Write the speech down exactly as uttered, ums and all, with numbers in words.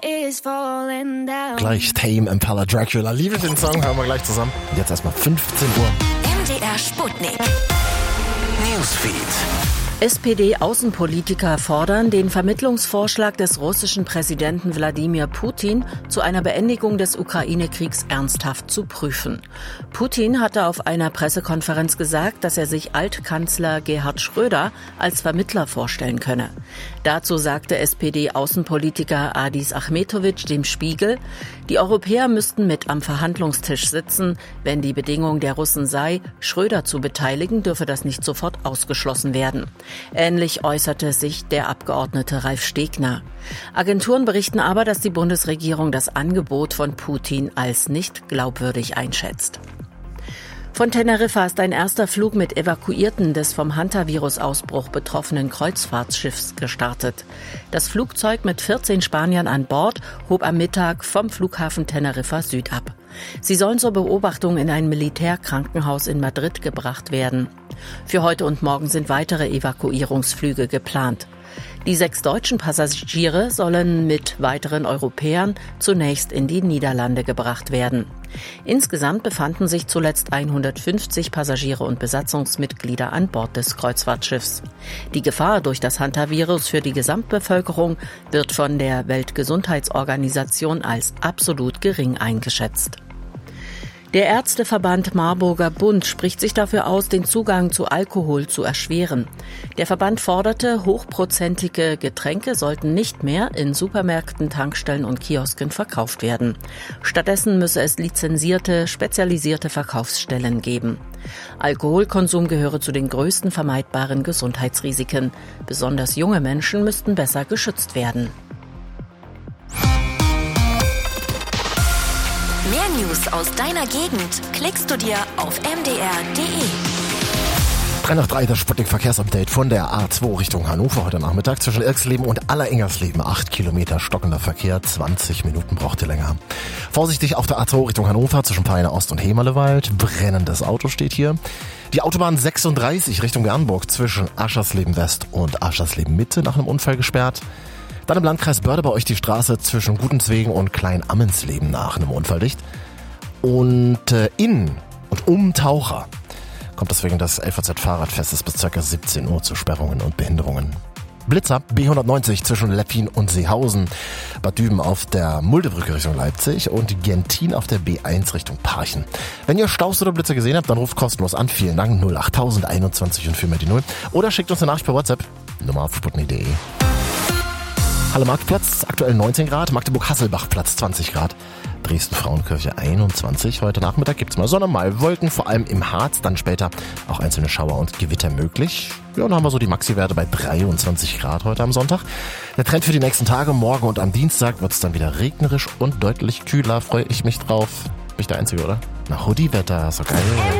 is falling down. Gleich Tame Impala Dracula. Liebe den Song, hören wir gleich zusammen. Und jetzt erstmal fünfzehn Uhr. M D R Sputnik. Newsfeed. S P D-Außenpolitiker fordern, den Vermittlungsvorschlag des russischen Präsidenten Wladimir Putin zu einer Beendigung des Ukraine-Kriegs ernsthaft zu prüfen. Putin hatte auf einer Pressekonferenz gesagt, dass er sich Altkanzler Gerhard Schröder als Vermittler vorstellen könne. Dazu sagte S P D-Außenpolitiker Adis Achmetovic dem Spiegel, die Europäer müssten mit am Verhandlungstisch sitzen. Wenn die Bedingung der Russen sei, Schröder zu beteiligen, dürfe das nicht sofort ausgeschlossen werden. Ähnlich äußerte sich der Abgeordnete Ralf Stegner. Agenturen berichten aber, dass die Bundesregierung das Angebot von Putin als nicht glaubwürdig einschätzt. Von Teneriffa ist ein erster Flug mit Evakuierten des vom Hantavirus-Ausbruch betroffenen Kreuzfahrtschiffs gestartet. Das Flugzeug mit vierzehn Spaniern an Bord hob am Mittag vom Flughafen Teneriffa Süd ab. Sie sollen zur Beobachtung in ein Militärkrankenhaus in Madrid gebracht werden. Für heute und morgen sind weitere Evakuierungsflüge geplant. Die sechs deutschen Passagiere sollen mit weiteren Europäern zunächst in die Niederlande gebracht werden. Insgesamt befanden sich zuletzt hundertfünfzig Passagiere und Besatzungsmitglieder an Bord des Kreuzfahrtschiffs. Die Gefahr durch das Hantavirus für die Gesamtbevölkerung wird von der Weltgesundheitsorganisation als absolut gering eingeschätzt. Der Ärzteverband Marburger Bund spricht sich dafür aus, den Zugang zu Alkohol zu erschweren. Der Verband forderte, hochprozentige Getränke sollten nicht mehr in Supermärkten, Tankstellen und Kiosken verkauft werden. Stattdessen müsse es lizenzierte, spezialisierte Verkaufsstellen geben. Alkoholkonsum gehöre zu den größten vermeidbaren Gesundheitsrisiken. Besonders junge Menschen müssten besser geschützt werden. Mehr News aus deiner Gegend klickst du dir auf m d r punkt d e. drei nach drei, das Sputnik-Verkehrsupdate von der A zwei Richtung Hannover heute Nachmittag zwischen Irksleben und Allerengersleben. acht Kilometer stockender Verkehr, zwanzig Minuten braucht ihr länger. Vorsichtig auf der A zwei Richtung Hannover zwischen Peine Ost und Hemerlewald. Brennendes Auto steht hier. Die Autobahn sechsunddreißig Richtung Bernburg zwischen Aschersleben West und Aschersleben Mitte nach einem Unfall gesperrt. Dann im Landkreis Börde bei euch die Straße zwischen Gutenzwegen und Klein-Ammensleben nach einem Unfall dicht. Und äh, in und um Taucher kommt deswegen das L V Z-Fahrradfestes bis ca. siebzehn Uhr zu Sperrungen und Behinderungen. Blitzer B hundertneunzig zwischen Leppin und Seehausen, Bad Düben auf der Muldebrücke Richtung Leipzig und Gentin auf der B eins Richtung Parchen. Wenn ihr Staus oder Blitzer gesehen habt, dann ruft kostenlos an. Vielen Dank, null acht null null einundzwanzig und vier mal die null. Oder schickt uns eine Nachricht per WhatsApp, Nummer auf sputnik punkt d e. Halle Marktplatz, aktuell neunzehn Grad, Magdeburg-Hasselbach Platz zwanzig Grad, Dresden-Frauenkirche einundzwanzig. Heute Nachmittag gibt's mal Sonne, mal Wolken, vor allem im Harz, dann später auch einzelne Schauer und Gewitter möglich. Ja, und dann haben wir so die Maxi-Werte bei dreiundzwanzig Grad heute am Sonntag. Der Trend für die nächsten Tage, morgen und am Dienstag wird's dann wieder regnerisch und deutlich kühler, freue ich mich drauf. Bin ich der Einzige, oder? Na, Hoodie-Wetter, ist doch geil.